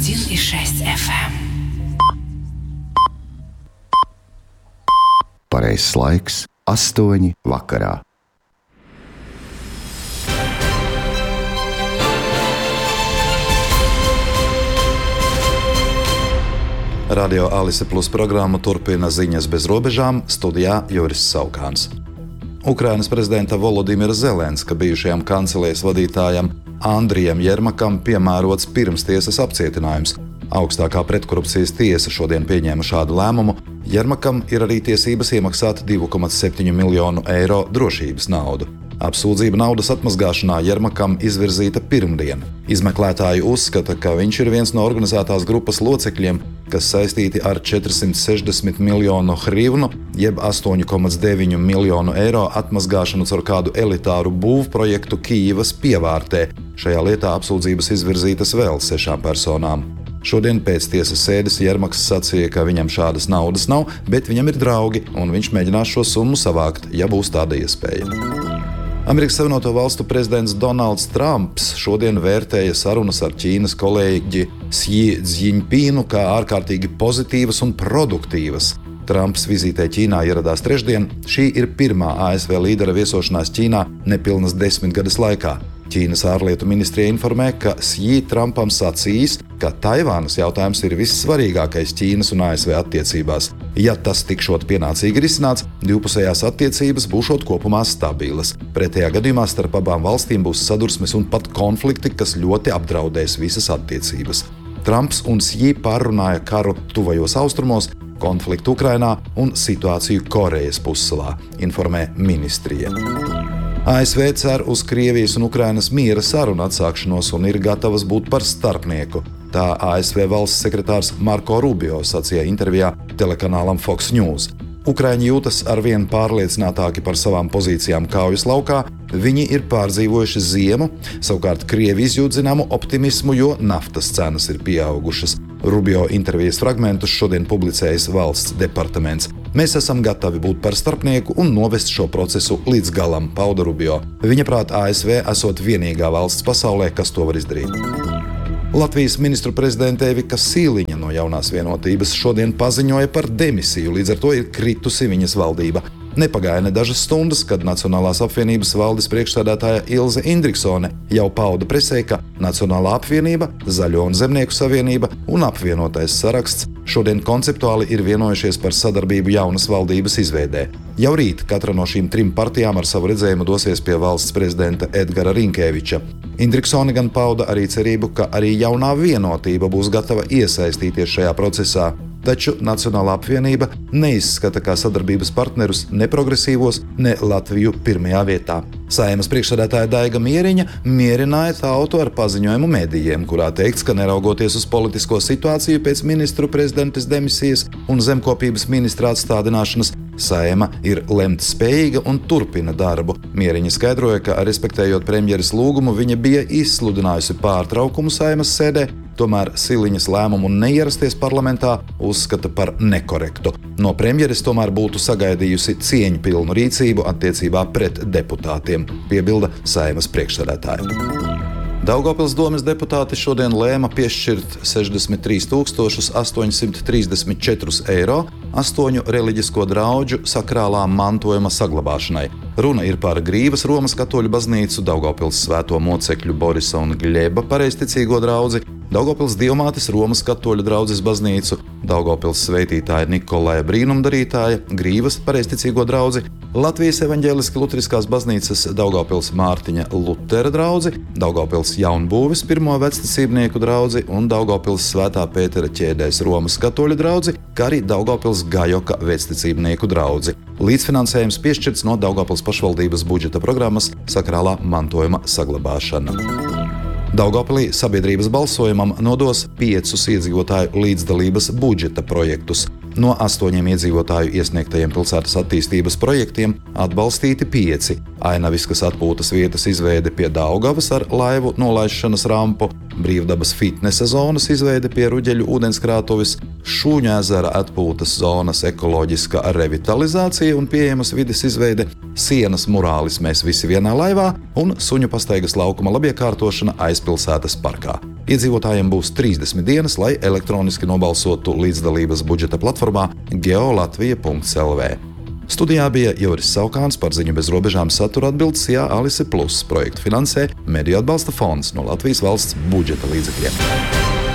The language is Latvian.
101,6 FM. Pareizs laiks - 8 vakarā. Radio Alise Plus programmu turpina ziņas bez robežām, studijā Juris Saukāns. Ukrainas prezidenta Volodimira Zelenska bijušajam kancelējas vadītājam Andrijam Jermakam piemērots pirmstiesas apcietinājums. Augstākā pretkorupcijas tiesa šodien pieņēma šādu lēmumu. Jermakam ir arī tiesības iemaksāt 2,7 miljonu eiro drošības naudu. Apsūdzība naudas atmazgāšanā Jermakam izvirzīta pirmdien. Izmeklētāji uzskata, ka viņš ir viens no organizētās grupas locekļiem, kas saistīti ar 460 miljonu hrivnu, jeb 8,9 miljonu eiro atmazgāšanu caur kādu elitāru būvprojektu Kijivas pievārtē. Šajā lietā apsūdzības izvirzītas vēl 6 personām. Šodien pēc tiesas sēdes Jermaks sacīja, ka viņam šādas naudas nav, bet viņam ir draugi, un viņš mēģinās šo summu savākt, ja būs tāda iespēja. Amerikas Savienoto Valstu prezidents Donalds Trumps šodien vērtēja sarunas ar Ķīnas kolēģi Xi Jinpingu kā ārkārtīgi pozitīvas un produktīvas. Trumps vizītē Ķīnā ieradās trešdien. Šī ir pirmā ASV līdera viesošanās Ķīnā nepilnas 10 gadus laikā. Ķīnas ārlietu ministrija informē, ka Xi Trumpam sacījis, ka Taivānas jautājums ir vissvarīgākais Ķīnas un ASV attiecībās. Ja tas tikšot pienācīgi risināts, divpusējās attiecības būšot kopumā stabilas. Pretējā gadījumā starp abām valstīm būs sadursmes un pat konflikti, kas ļoti apdraudēs visas attiecības. Trumps un Xi pārrunāja karu tuvajos austrumos, konfliktu Ukrainā un situāciju Korejas pussalā, informē ministrija. ASV cer uz Krievijas un Ukrainas miera sarunu atsākšanos un ir gatavas būt par starpnieku. Tā ASV valsts sekretārs Marko Rubio sacīja intervijā telekanālam Fox News. Ukraiņi jūtas arvien pārliecinātāki par savām pozīcijām kaujas laukā, viņi ir pārdzīvojuši ziemu, savukārt Krievi izjūt zināmu optimismu, jo naftas cenas ir pieaugušas. Rubio intervijas fragmentus šodien publicējis valsts departaments. Mēs esam gatavi būt par starpnieku un novest šo procesu līdz galam, pauda Rubio. Viņa prāt ASV esot vienīgā valsts pasaulē, kas to var izdarīt. Latvijas ministru prezidente Evika Sīliņa no Jaunās vienotības šodien paziņoja par demisiju, līdz ar to ir kritusi viņas valdība. Nepagāja ne dažas stundas, kad Nacionālās apvienības valdes priekšsēdētāja Ilze Indriksone jau pauda presē, ka Nacionālā apvienība, Zaļo un Zemnieku savienība un apvienotais saraksts šodien konceptuāli ir vienojušies par sadarbību jaunas valdības izveidē. Jau rīt katra no šīm 3 partijām ar savu redzējumu dosies pie valsts prezidenta Edgara Rinkēviča. Indriksone gan pauda arī cerību, ka arī jaunā vienotība būs gatava iesaistīties šajā procesā. Taču Nacionālā apvienība neizskata kā sadarbības partnerus ne progresīvos, ne Latviju pirmajā vietā. Saeimas priekšsēdētāja Daiga Mieriņa mierināja tautu ar paziņojumu medijiem, kurā teikts, ka neraugoties uz politisko situāciju pēc ministru prezidentes demisijas un zemkopības ministra atstādināšanas, Saeima ir lemt spējīga un turpina darbu. Mieriņa skaidroja, ka respektējot premjeras lūgumu, viņa bija izsludinājusi pārtraukumu Saeimas sēdē, tomēr Siliņas lēmumu neierasties parlamentā uzskata par nekorektu. No premjeres tomēr būtu sagaidījusi cieņpilnu rīcību attiecībā pret deputātiem, piebilda Saeimas priekšsēdētāja. Daugavpils domes deputāti šodien lēma piešķirt 63 834 eiro 8 reliģisko draugu sakrālā mantojuma saglabāšanai. Runa ir par Grīvas Romas katoļu baznīcu, Daugavpils svēto mocekļu Borisa un Gļeba pareizticīgo draudzi, Daugavpils Dievmātes Romas katoļu draudzes baznīcu, Daugavpils svētītāja Nikolaja brīnumdarītāja, Grīvas pareizticīgo draudzi, Latvijas evaņģēliski luteriskās baznīcas Daugavpils Mārtiņa Lutera draudzi, Daugavpils Jaunbūves pirmo vecticībnieku draudzi un Daugavpils Svētā Pētera ķēdēs Romas katoļu draudzi, kā arī Daugavpils Gajoka vecticībnieku draudzi. Līdzfinansējums piešķirts no Daugavpils pašvaldības budžeta programmas Sakrālā mantojuma saglabāšana. Daugavpilī sabiedrības balsojumam nodos 5 iedzīvotāju līdzdalības budžeta projektus. No 8 iedzīvotāju iesniegtajiem pilsētas attīstības projektiem atbalstīti 5. Ainaviskas atpūtas vietas izveide pie Daugavas ar laivu nolaišanas rampu, brīvdabas fitnesa zonas izveide pie Ruģeļu ūdenskrātuves, Šūņu ezera atpūtas zonas ekoloģiska revitalizācija un pieejamas vides izveide, sienas murālis Mēs visi vienā laivā un suņu pastaigas laukuma labiekārtošana aizpilsētas parkā. Iedzīvotājiem būs 30 dienas, lai elektroniski nobalsotu līdzdalības budžeta platformā geolatvija.lv. Studijā bija Juris Saukāns, par ziņu bez robežām satura atbildes SIA Alise Plus. Projektu finansē Mediju atbalsta fonds no Latvijas valsts budžeta līdzekļiem.